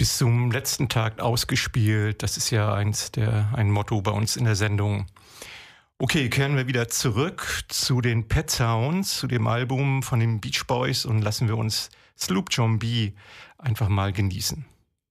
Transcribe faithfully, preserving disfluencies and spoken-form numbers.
bis zum letzten Tag ausgespielt. Das ist ja eins der, ein Motto bei uns in der Sendung. Okay, kehren wir wieder zurück zu den Pet Sounds, zu dem Album von den Beach Boys und lassen wir uns Sloop John B. einfach mal genießen.